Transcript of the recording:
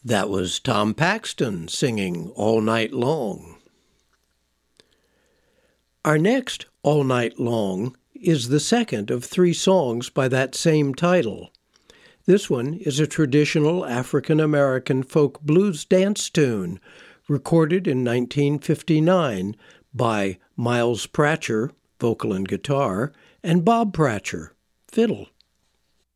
That was Tom Paxton singing All Night Long. Our next All Night Long is the second of 3 songs by that same title. This one is a traditional African-American folk blues dance tune recorded in 1959 by Miles Pratcher, vocal and guitar, and Bob Pratcher, fiddle.